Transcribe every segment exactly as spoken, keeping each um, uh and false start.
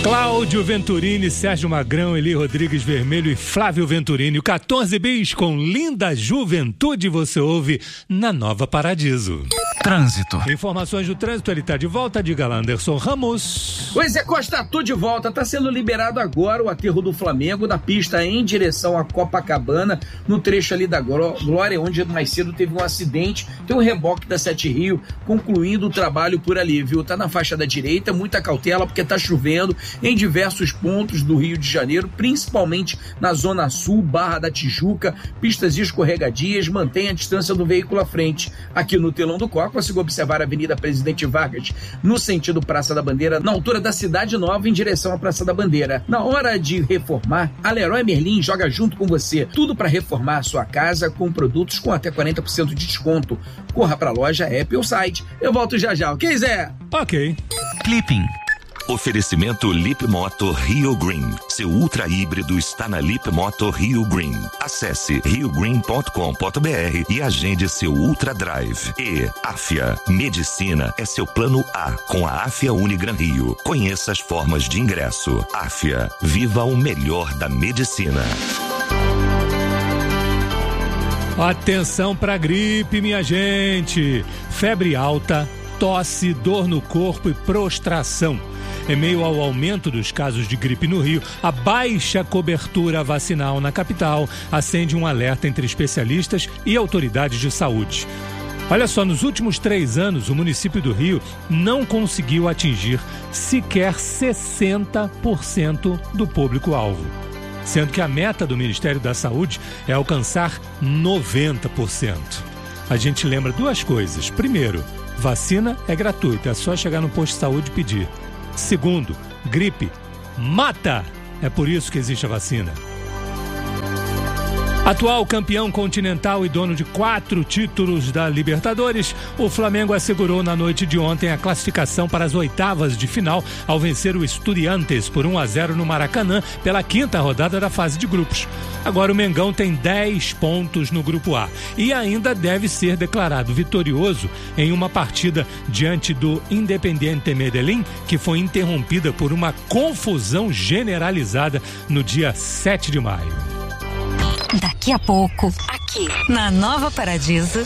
Cláudio Venturini, Sérgio Magrão, Eli Rodrigues Vermelho e Flávio Venturini. O quatorze bis com Linda Juventude você ouve na Nova Paradiso. Trânsito. Informações do trânsito, ele está de volta. Diga lá, Anderson Ramos. O Zé Costa, tô de volta. Tá sendo liberado agora o aterro do Flamengo da pista em direção a Copacabana, no trecho ali da Glória, onde mais cedo teve um acidente. Tem um reboque da Sete Rio, concluindo o trabalho por ali, viu? Tá na faixa da direita, muita cautela, porque tá chovendo em diversos pontos do Rio de Janeiro, principalmente na Zona Sul, Barra da Tijuca, pistas escorregadias. Mantenha a distância do veículo à frente. Aqui no telão do Coca, consigo observar a Avenida Presidente Vargas, no sentido Praça da Bandeira, na altura da Cidade Nova, em direção à Praça da Bandeira. Na hora de reformar, a Leroy Merlin joga junto com você. Tudo para reformar a sua casa com produtos com até quarenta por cento de desconto. Corra para a loja, app ou site. Eu volto já já, ok, Zé? Ok. Clipping. Oferecimento Lip Moto Rio Green. Seu ultra híbrido está na Lip Moto Rio Green. Acesse rio green ponto com ponto b r e agende seu Ultra Drive. E Afia. Medicina é seu plano A com a Afia Unigran Rio. Conheça as formas de ingresso. Afia. Viva o melhor da medicina. Atenção pra gripe, minha gente. Febre alta, tosse, dor no corpo e prostração. Em meio ao aumento dos casos de gripe no Rio, a baixa cobertura vacinal na capital acende um alerta entre especialistas e autoridades de saúde. Olha só, nos últimos três anos, o município do Rio não conseguiu atingir sequer sessenta por cento do público-alvo, sendo que a meta do Ministério da Saúde é alcançar noventa por cento. A gente lembra duas coisas. Primeiro, vacina é gratuita, é só chegar no posto de saúde e pedir. Segundo, gripe mata. É por isso que existe a vacina. Atual campeão continental e dono de quatro títulos da Libertadores, o Flamengo assegurou na noite de ontem a classificação para as oitavas de final ao vencer o Estudiantes por um a zero no Maracanã pela quinta rodada da fase de grupos. Agora o Mengão tem dez pontos no grupo A e ainda deve ser declarado vitorioso em uma partida diante do Independiente Medellín, que foi interrompida por uma confusão generalizada no dia sete de maio. Daqui a pouco, aqui na Nova Paradiso.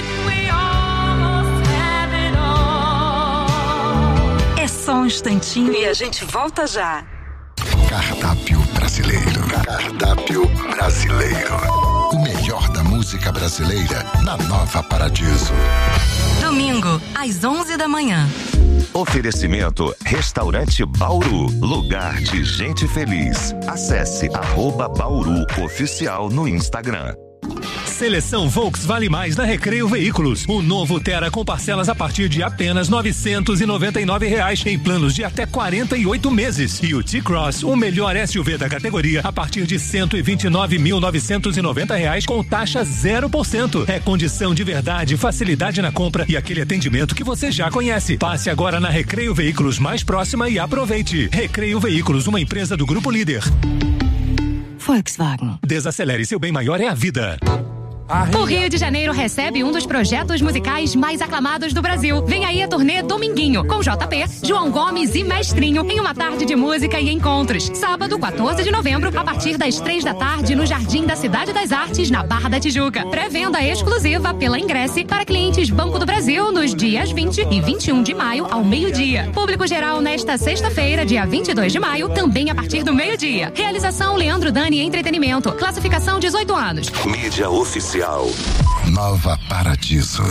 É só um instantinho e a gente volta já. Cardápio brasileiro. Cardápio brasileiro. O melhor da música brasileira na Nova Paradiso. Domingo, às onze da manhã. Oferecimento Restaurante Bauru, lugar de gente feliz. Acesse arroba Bauru Oficial no Instagram. Seleção Volks Vale Mais na Recreio Veículos. O novo Tera com parcelas a partir de apenas novecentos e noventa e nove reais em planos de até quarenta e oito meses. E o T-Cross, o melhor S U V da categoria, a partir de cento e vinte e nove mil novecentos e noventa reais com taxa zero por cento. É condição de verdade, facilidade na compra e aquele atendimento que você já conhece. Passe agora na Recreio Veículos mais próxima e aproveite. Recreio Veículos, uma empresa do Grupo Líder. Volkswagen. Desacelere, seu bem maior é a vida. O Rio de Janeiro recebe um dos projetos musicais mais aclamados do Brasil. Vem aí a turnê Dominguinho, com J P, João Gomes e Mestrinho, em uma tarde de música e encontros. Sábado, quatorze de novembro, a partir das três da tarde, no Jardim da Cidade das Artes, na Barra da Tijuca. Pré-venda exclusiva pela Ingresse para clientes Banco do Brasil nos dias vinte e vinte e um de maio, ao meio-dia. Público geral nesta sexta-feira, dia vinte e dois de maio, também a partir do meio-dia. Realização Leandro Dani Entretenimento. Classificação dezoito anos. Mídia oficial. Nova Paradiso.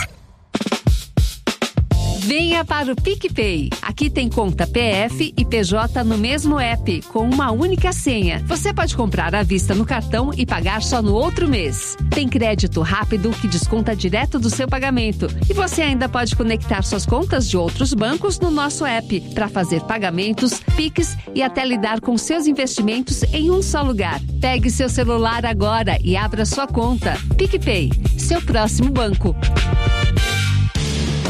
Venha para o PicPay. Aqui tem conta P F e P J no mesmo app, com uma única senha. Você pode comprar à vista no cartão e pagar só no outro mês. Tem crédito rápido que desconta direto do seu pagamento. E você ainda pode conectar suas contas de outros bancos no nosso app para fazer pagamentos, Pix e até lidar com seus investimentos em um só lugar. Pegue seu celular agora e abra sua conta. PicPay, seu próximo banco.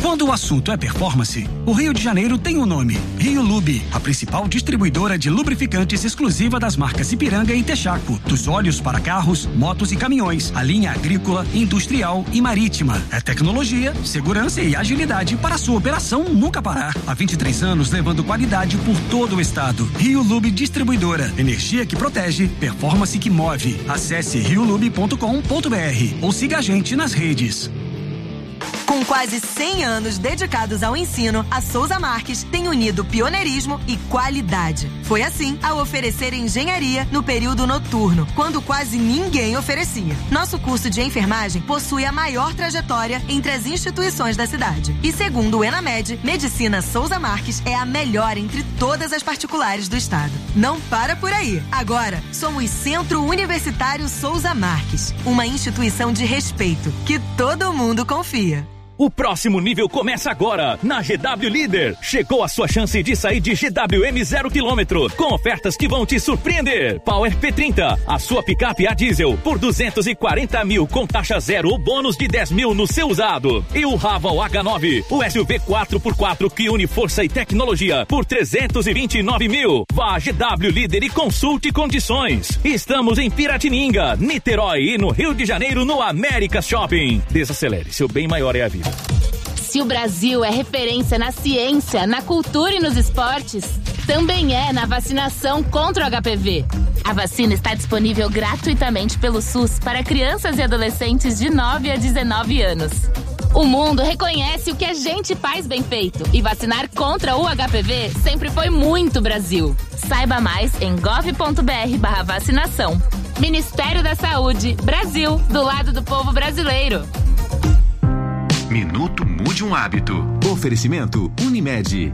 Quando o assunto é performance, o Rio de Janeiro tem um nome: Rio Lube, a principal distribuidora de lubrificantes exclusiva das marcas Ipiranga e Texaco. Dos óleos para carros, motos e caminhões, a linha agrícola, industrial e marítima. É tecnologia, segurança e agilidade para a sua operação nunca parar. Há vinte e três anos levando qualidade por todo o estado. Rio Lube Distribuidora. Energia que protege, performance que move. Acesse rio lube ponto com ponto br ou siga a gente nas redes. Com quase cem anos dedicados ao ensino, a Souza Marques tem unido pioneirismo e qualidade. Foi assim ao oferecer engenharia no período noturno, quando quase ninguém oferecia. Nosso curso de enfermagem possui a maior trajetória entre as instituições da cidade. E segundo o Enamed, Medicina Souza Marques é a melhor entre todas as particulares do estado. Não para por aí. Agora, somos Centro Universitário Souza Marques, uma instituição de respeito que todo mundo confia. O próximo nível começa agora, na G W Líder. Chegou a sua chance de sair de G W M zero quilômetro, com ofertas que vão te surpreender. Power P trinta, a sua picape a diesel, por duzentos e quarenta mil, com taxa zero ou bônus de dez mil no seu usado. E o Raval H nove, o S U V quatro por quatro que une força e tecnologia, por trezentos e vinte e nove mil. Vá a G W Líder e consulte condições. Estamos em Piratininga, Niterói e no Rio de Janeiro, no América Shopping. Desacelere, seu bem maior é a vida. Se o Brasil é referência na ciência, na cultura e nos esportes, também é na vacinação contra o H P V. A vacina está disponível gratuitamente pelo SUS para crianças e adolescentes de nove a dezenove anos. O mundo reconhece o que a gente faz bem feito, e vacinar contra o H P V sempre foi muito Brasil. Saiba mais em gov ponto br barra vacinação. Ministério da Saúde, Brasil, do lado do povo brasileiro. Minuto Mude um Hábito. Oferecimento Unimed.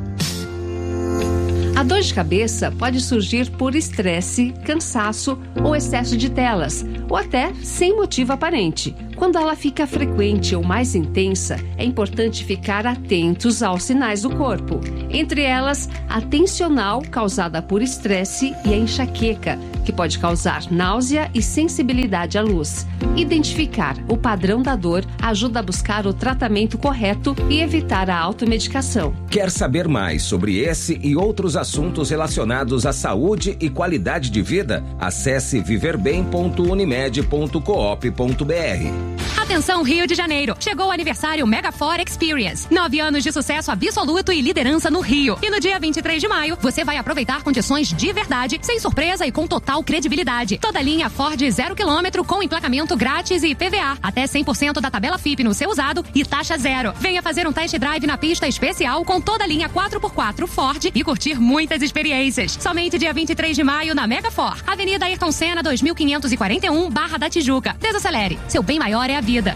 A dor de cabeça pode surgir por estresse, cansaço ou excesso de telas, ou até sem motivo aparente. Quando ela fica frequente ou mais intensa, é importante ficar atentos aos sinais do corpo. Entre elas, a tensional, causada por estresse, e a enxaqueca, que pode causar náusea e sensibilidade à luz. Identificar o padrão da dor ajuda a buscar o tratamento correto e evitar a automedicação. Quer saber mais sobre esse e outros assuntos relacionados à saúde e qualidade de vida? Acesse viver bem ponto unimed ponto coop ponto br. Atenção, Rio de Janeiro! Chegou o aniversário Megafor Experience. Nove anos de sucesso absoluto e liderança no Rio. E no dia vinte e três de maio, você vai aproveitar condições de verdade, sem surpresa e com total credibilidade. Toda linha Ford zero quilômetro com emplacamento grátis e I P V A. Até cem por cento da tabela F I P no seu usado e taxa zero. Venha fazer um test drive na pista especial com toda a linha quatro por quatro Ford e curtir muitas experiências. Somente dia vinte e três de maio na Megafor. Avenida Ayrton Senna, dois mil quinhentos e quarenta e um, Barra da Tijuca. Desacelere. Seu bem maior é a vida.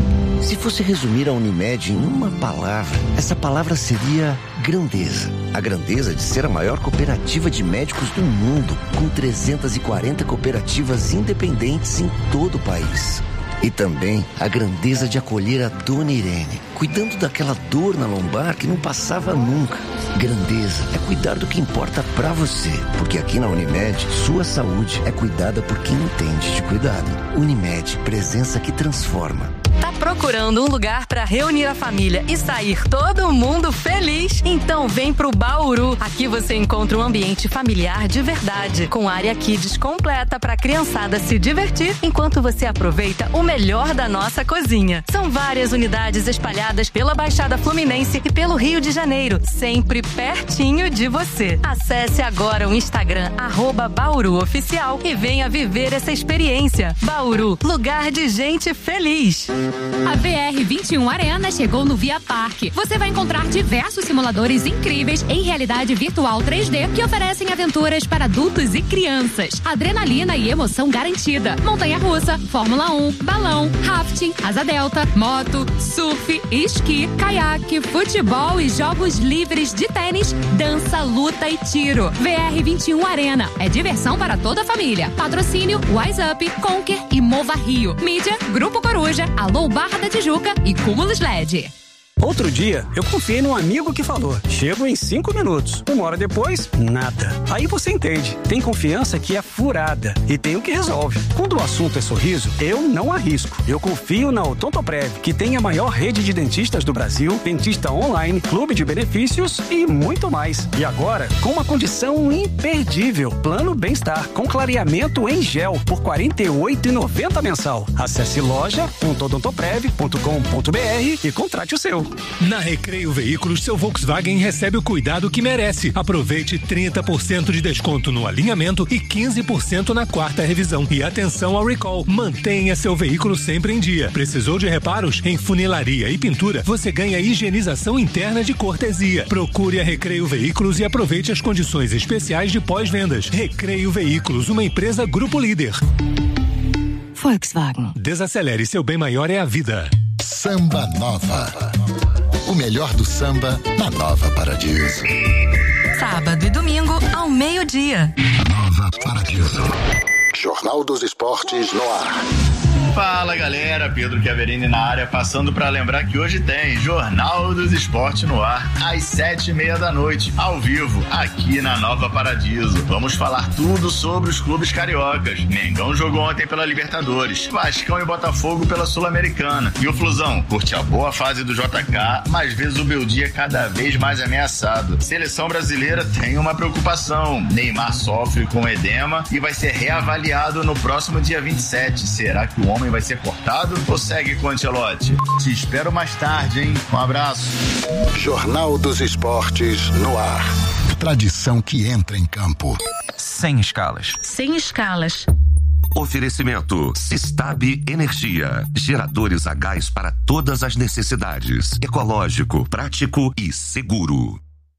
Se fosse resumir a Unimed em uma palavra, essa palavra seria grandeza. A grandeza de ser a maior cooperativa de médicos do mundo, com trezentas e quarenta cooperativas independentes em todo o país. E também a grandeza de acolher a Dona Irene, cuidando daquela dor na lombar que não passava nunca. Grandeza é cuidar do que importa pra você, porque aqui na Unimed, sua saúde é cuidada por quem entende de cuidado. Unimed, presença que transforma. Tá procurando um lugar para reunir a família e sair todo mundo feliz? Então vem pro Bauru. Aqui você encontra um ambiente familiar de verdade, com área kids completa para a criançada se divertir, enquanto você aproveita o melhor da nossa cozinha. São várias unidades espalhadas pela Baixada Fluminense e pelo Rio de Janeiro, sempre pertinho de você. Acesse agora o Instagram arroba Bauru Oficial e venha viver essa experiência. Bauru, lugar de gente feliz. A V R vinte e um Arena chegou no Via Parque. Você vai encontrar diversos simuladores incríveis em realidade virtual três D que oferecem aventuras para adultos e crianças. Adrenalina e emoção garantida. Montanha-russa, Fórmula um, balão, rafting, asa delta, moto, surf, esqui, caiaque, futebol e jogos livres de tênis, dança, luta e tiro. V R vinte e um Arena. É diversão para toda a família. Patrocínio Wise Up, Conquer e Mova Rio. Mídia, Grupo Coruja, Alô Barra da Tijuca e Cúmulos L E D. Outro dia, eu confiei num amigo que falou, chego em cinco minutos. Uma hora depois, nada. Aí você entende, tem confiança que é furada e tem o que resolve. Quando o assunto é sorriso, eu não arrisco. Eu confio na Odontoprev, que tem a maior rede de dentistas do Brasil, dentista online, clube de benefícios e muito mais. E agora, com uma condição imperdível, plano bem-estar com clareamento em gel por quarenta e oito reais e noventa centavos mensal. Acesse loja ponto odontoprev ponto com ponto br e contrate o seu. Na Recreio Veículos, seu Volkswagen recebe o cuidado que merece. Aproveite trinta por cento de desconto no alinhamento e quinze por cento na quarta revisão. E atenção ao recall, mantenha seu veículo sempre em dia. Precisou de reparos? Em funilaria e pintura, você ganha higienização interna de cortesia. Procure a Recreio Veículos e aproveite as condições especiais de pós-vendas. Recreio Veículos, uma empresa Grupo Líder. Volkswagen. Desacelere, seu bem maior é a vida. Samba Nova. O melhor do samba na Nova Paradiso. Sábado e domingo ao meio-dia. Nova Paradiso. Jornal dos Esportes no ar. Fala galera, Pedro Chiaverini na área, passando para lembrar que hoje tem Jornal dos Esportes no ar, às sete e meia da noite, ao vivo, aqui na Nova Paradiso. Vamos falar tudo sobre os clubes cariocas. Mengão jogou ontem pela Libertadores, Vascão e Botafogo pela Sul-Americana. E o Flusão curte a boa fase do J K, mas vê o Beldia cada vez mais ameaçado. Seleção brasileira tem uma preocupação. Neymar sofre com edema e vai ser reavaliado no próximo dia vinte e sete. Será que o homem vai ser cortado ou segue com o Ancelotti? Te espero mais tarde, hein? Um abraço. Jornal dos Esportes no ar. Tradição que entra em campo. Sem escalas. Sem escalas. Oferecimento Sistab Energia. Geradores a gás para todas as necessidades. Ecológico, prático e seguro.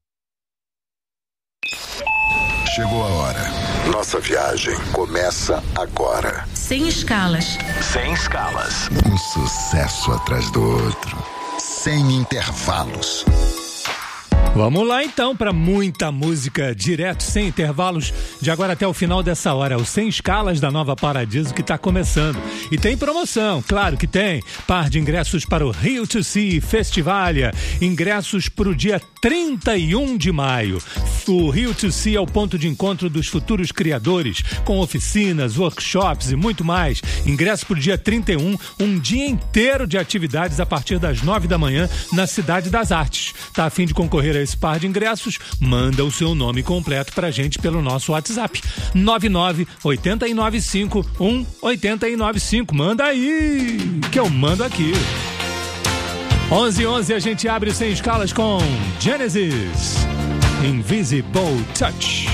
Chegou a hora. Nossa viagem começa agora. Sem escalas. Sem escalas. Um sucesso atrás do outro. Sem intervalos. Vamos lá então para muita música direto, sem intervalos, de agora até o final dessa hora. O Sem Escalas da Nova Paradiso que está começando. E tem promoção, claro que tem. Par de ingressos para o Rio to See Festivalia. Ingressos para o dia trinta e um de maio. O Rio to See é o ponto de encontro dos futuros criadores, com oficinas, workshops e muito mais. Ingresso para o dia trinta e um, um dia inteiro de atividades a partir das nove da manhã na Cidade das Artes. Tá a fim de concorrer a esse par de ingressos? Manda o seu nome completo pra gente pelo nosso WhatsApp nove nove oito nove cinco um oito nove cinco. Manda aí que eu mando aqui. onze e onze a gente abre Sem Escalas com Genesis Invisible Touch.